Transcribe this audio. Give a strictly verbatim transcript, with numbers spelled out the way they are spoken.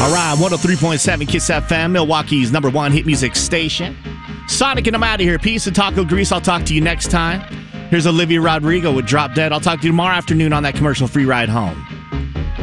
All right, one oh three point seven Kiss F M, Milwaukee's number one hit music station. Sonic and I'm out of here. Peace and taco grease. I'll talk to you next time. Here's Olivia Rodrigo with Drop Dead. I'll talk to you tomorrow afternoon on that commercial-free ride home.